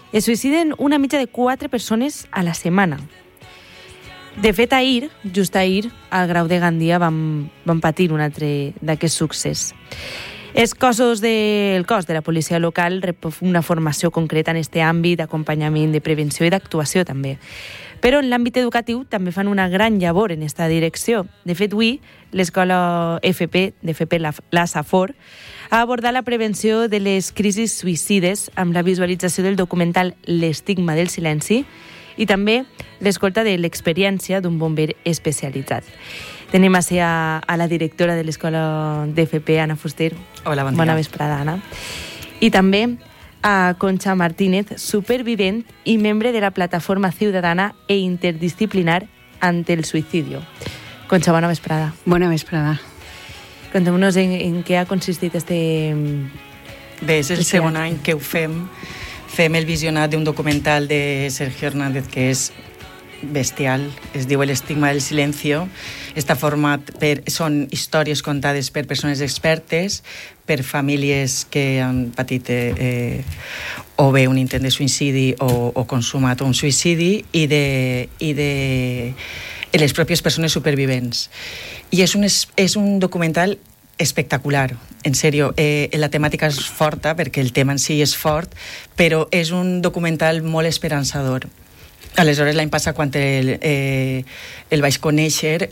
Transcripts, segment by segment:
Es suïciden una mitja de 4 persones a la setmana. De fet, just ahir, al Grau de Gandia vam patir un altre d'aquests succés. El cos de la policia local rep una formació concreta en aquest àmbit d'acompanyament, de prevenció i d'actuació també. Però en l'àmbit educatiu també fan una gran llavor en aquesta direcció. De fet, avui l'escola d'FP la Safor ha abordat la prevenció de les crisis suïcides amb la visualització del documental L'estigma del silenci i també l'escolta de l'experiència d'un bomber especialitzat. Tenim així a la directora de l'escola d'FP, Anna Fuster. Hola, bon dia. Bona vesprada, Anna. I també a Concha Martínez, supervivent i membre de la plataforma ciudadana e interdisciplinar ante el suicidio. Concha, bona vesprada. Bona vesprada. Contem-nos en què ha consistit Bé, és el segon any que ho fem. Fem el visionat d'un documental de Sergio Hernández que és bestial, es diu El estigma del silencio. Està format són històries contades per persones expertes, per famílies que han patit o bé un intent de suïcidi o consumat un suïcidi i de les pròpies persones supervivents. I és un documental espectacular, en sèrio. La temàtica és forta perquè el tema en si és fort, però és un documental molt esperançador. Aleshores, l'any passat, quan el vaig conèixer,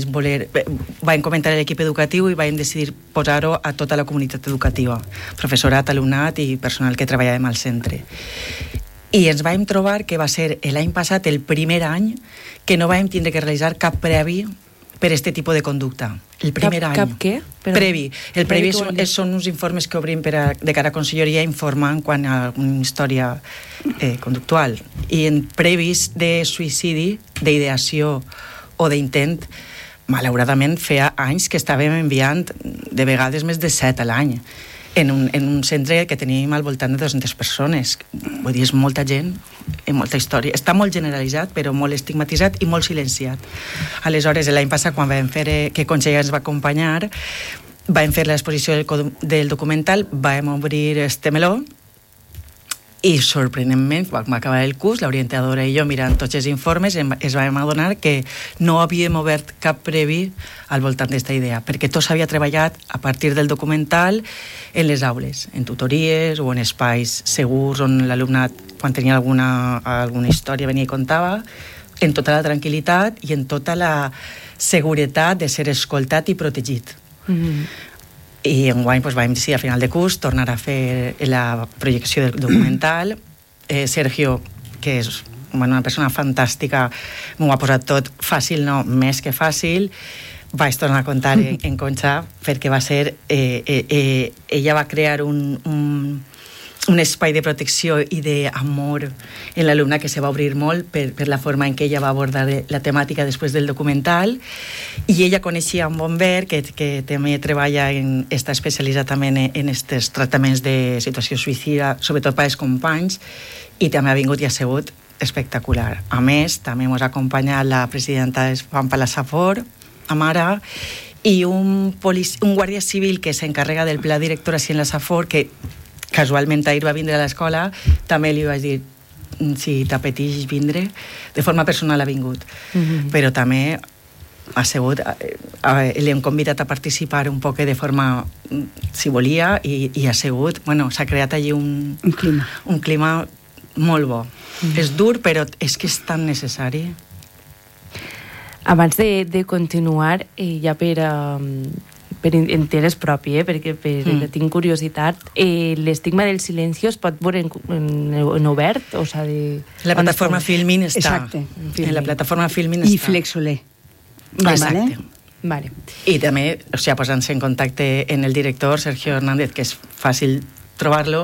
vaig comentar a l'equip educatiu i vam decidir posar-ho a tota la comunitat educativa, professorat, alumnat i personal que treballàvem al centre. I ens vam trobar que va ser l'any passat el primer any que no vam tindre que realitzar cap previ per aquest tipus de conducta. El primer any. Cap què? Previ. El previ són uns informes que obrim de cara a conselleria informant quan hi ha alguna història conductual. I en previs de suïcidi, d'ideació o d'intent, malauradament feia anys que estàvem enviant de vegades més de 7 a l'any en un centre que tenim al voltant de 200 persones. Vull dir, és molta gent i molta història. Està molt generalitzat, però molt estigmatitzat i molt silenciat. Aleshores, l'any passat, quan vam fer que Concha ens va acompanyar, vam fer l'exposició del documental, vam obrir este meló i, sorprenentment, quan va acabar el curs, l'orientadora i jo, mirant tots els informes, ens vam adonar que no havíem obert cap previ al voltant d'esta idea, perquè tot s'havia treballat a partir del documental en les aules, en tutories o en espais segurs on l'alumnat, quan tenia alguna història, venia i contava, en tota la tranquil·litat i en tota la seguretat de ser escoltat i protegit. I enguany vam decidir a final de curs tornar a fer la projecció del documental. Sergio, que és una persona fantàstica, m'ho ha posat tot fàcil, no, més que fàcil. Vaig tornar a contar en Concha perquè va ser... ella va crear un espai de protecció i d'amor en l'alumna que se va obrir molt per la forma en què ella va abordar la temàtica després del documental. I ella coneixia un bomber que també treballa, està especialitzat també en aquests tractaments de situació suïcida, sobretot per als companys, i també ha vingut i ha sigut espectacular. A més, també ens ha acompanyat la presidenta de Juan Palasafor, Amara, i un guàrdia civil que s'encarrega del pla director així en la Safor, que casualment ahir va vindre a l'escola, també li vaig dir si t'apeteix vindre. De forma personal ha vingut. Però també ha sigut... L'hem convidat a participar un poc de forma... si volia, i ha sigut... s'ha creat allí un clima molt bo. És dur, però és que és tan necessari. Abans de continuar, ja per interès propi, perquè tinc curiositat, l'estigma del silencio es pot veure en obert? O s'ha de... La plataforma Filmin està. Exacte. En la plataforma Filmin està. I Flexolé. Exacte. Vale. I també, posant-se en contacte en el director, Sergio Hernández, que és fàcil trobar-lo.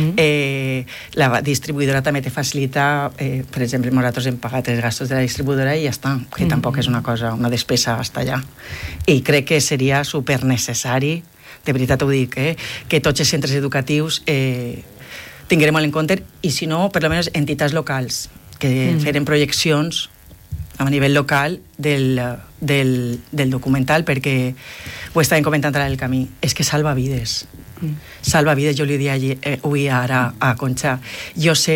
La distribuïdora també te facilita, per exemple, nosaltres hem pagat els gastos de la distribuïdora i ja està, que tampoc és una cosa, una despesa hasta allà. I crec que seria super necessari, de veritat ho dic, que tots els centres educatius tinguem molt en compte, i si no, per almenys entitats locals, que feren projeccions a nivell local del documental, perquè ho estàvem comentant ara el camí, és que salva vides. Salva vides, jo li diria avui ara a Concha. Jo sé